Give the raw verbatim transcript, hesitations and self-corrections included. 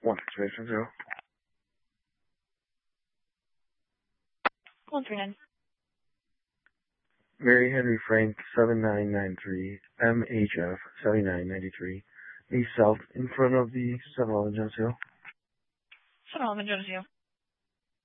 one three zero. one three nine. Mary Henry Frank seven nine nine three, M H F seven nine nine three, east south in front of the seven eleven Geneseo. seven eleven Geneseo.